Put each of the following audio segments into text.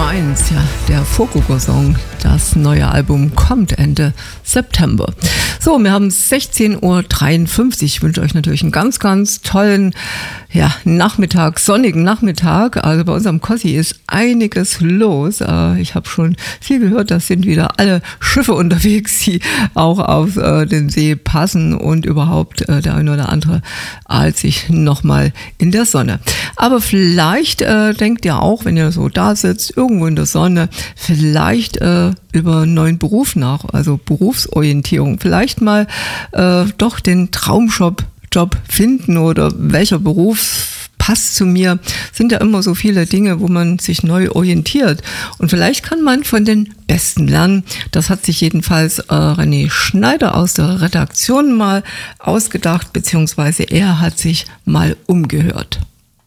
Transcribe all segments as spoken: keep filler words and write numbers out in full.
Nummer eins, ja, der Vogogo-Song. Das neue Album kommt Ende September. So, wir haben sechzehn Uhr dreiundfünfzig. Ich wünsche euch natürlich einen ganz, ganz tollen ja, Nachmittag, sonnigen Nachmittag. Also bei uns am Kossi ist einiges los. Ich habe schon viel gehört, da sind wieder alle Schiffe unterwegs, die auch auf den See passen und überhaupt der eine oder andere ahlt sich nochmal in der Sonne. Aber vielleicht äh, denkt ihr auch, wenn ihr so da sitzt, irgendwo in der Sonne, vielleicht äh, über einen neuen Beruf nach, also Berufsorientierung. Vielleicht mal äh, doch den Traumjob Job finden oder welcher Beruf passt zu mir. Sind ja immer so viele Dinge, wo man sich neu orientiert. Und vielleicht kann man von den Besten lernen. Das hat sich jedenfalls äh, René Schneider aus der Redaktion mal ausgedacht, beziehungsweise er hat sich mal umgehört.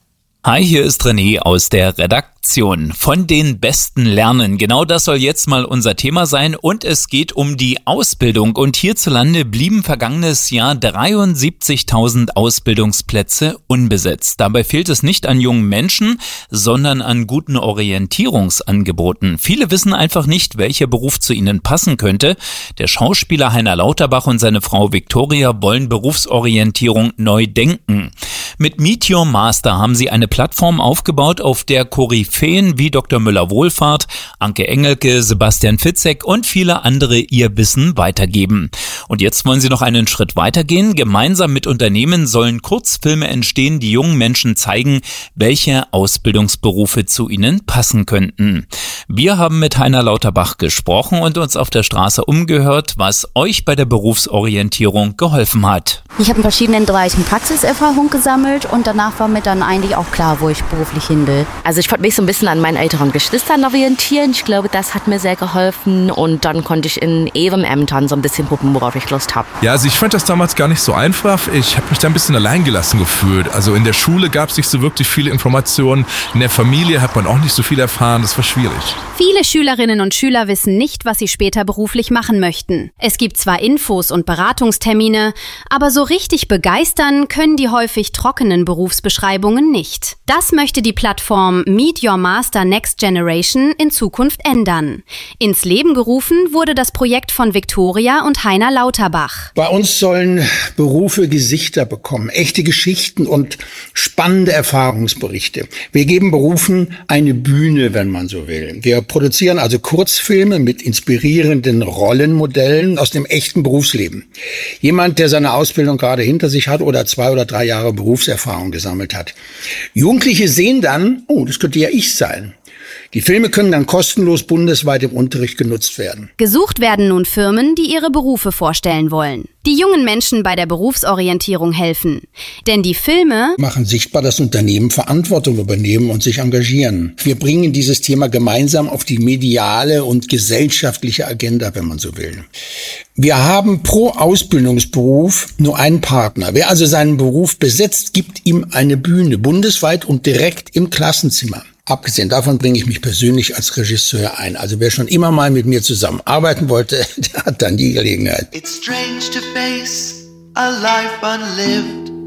Hi, hier ist René aus der Redaktion. Von den Besten lernen. Genau das soll jetzt mal unser Thema sein und es geht um die Ausbildung. Und hierzulande blieben vergangenes Jahr dreiundsiebzigtausend Ausbildungsplätze unbesetzt. Dabei fehlt es nicht an jungen Menschen, sondern an guten Orientierungsangeboten. Viele wissen einfach nicht, welcher Beruf zu ihnen passen könnte. Der Schauspieler Heiner Lauterbach und seine Frau Viktoria wollen Berufsorientierung neu denken. Mit Meet Your Master haben sie eine Plattform aufgebaut, auf der Koryphäen wie Doktor Müller-Wohlfahrt, Anke Engelke, Sebastian Fitzek und viele andere ihr Wissen weitergeben. Und jetzt wollen sie noch einen Schritt weitergehen. Gemeinsam mit Unternehmen sollen Kurzfilme entstehen, die jungen Menschen zeigen, welche Ausbildungsberufe zu ihnen passen könnten. Wir haben mit Heiner Lauterbach gesprochen und uns auf der Straße umgehört, was euch bei der Berufsorientierung geholfen hat. Ich habe in verschiedenen Bereichen Praxiserfahrung gesammelt und danach war mir dann eigentlich auch klar, wo ich beruflich hin will. Also ich wollte mich so ein bisschen an meinen älteren Geschwistern orientieren. Ich glaube, das hat mir sehr geholfen und dann konnte ich in Ehrenämtern so ein bisschen gucken, worauf ich Lust habe. Ja, also ich fand das damals gar nicht so einfach. Ich habe mich da ein bisschen alleingelassen gefühlt. Also in der Schule gab es nicht so wirklich viele Informationen. In der Familie hat man auch nicht so viel erfahren. Das war schwierig. Viele Schülerinnen und Schüler wissen nicht, was sie später beruflich machen möchten. Es gibt zwar Infos und Beratungstermine, aber so richtig begeistern können die häufig trockenen Berufsbeschreibungen nicht. Das möchte die Plattform Meet Your Master Next Generation in Zukunft ändern. Ins Leben gerufen wurde das Projekt von Viktoria und Heiner Lauterbach. Bei uns sollen Berufe Gesichter bekommen, echte Geschichten und spannende Erfahrungsberichte. Wir geben Berufen eine Bühne, wenn man so will. Wir produzieren also Kurzfilme mit inspirierenden Rollenmodellen aus dem echten Berufsleben. Jemand, der seine Ausbildung gerade hinter sich hat oder zwei oder drei Jahre Berufserfahrung gesammelt hat. Jugendliche sehen dann, oh, das könnte ja ich sein. Die Filme können dann kostenlos bundesweit im Unterricht genutzt werden. Gesucht werden nun Firmen, die ihre Berufe vorstellen wollen. Die jungen Menschen bei der Berufsorientierung helfen. Denn die Filme machen sichtbar, dass Unternehmen Verantwortung übernehmen und sich engagieren. Wir bringen dieses Thema gemeinsam auf die mediale und gesellschaftliche Agenda, wenn man so will. Wir haben pro Ausbildungsberuf nur einen Partner. Wer also seinen Beruf besetzt, gibt ihm eine Bühne, bundesweit und direkt im Klassenzimmer. Abgesehen davon bringe ich mich persönlich als Regisseur ein. Also wer schon immer mal mit mir zusammenarbeiten wollte, der hat dann die Gelegenheit. It's strange to face a life unlived.